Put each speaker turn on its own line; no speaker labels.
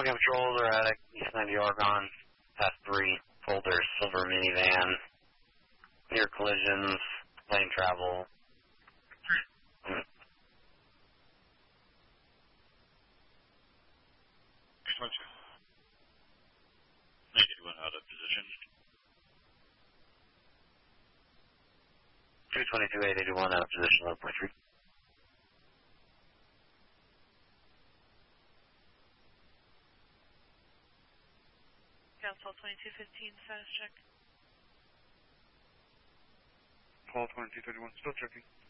Alpha Control, they're at East 90 Oregon, past 3, folder, silver minivan, near collisions, lane travel.
-1 out of position.
222-881 out of position, 11.3.
Council 2215, status check.
Call 2231, still checking.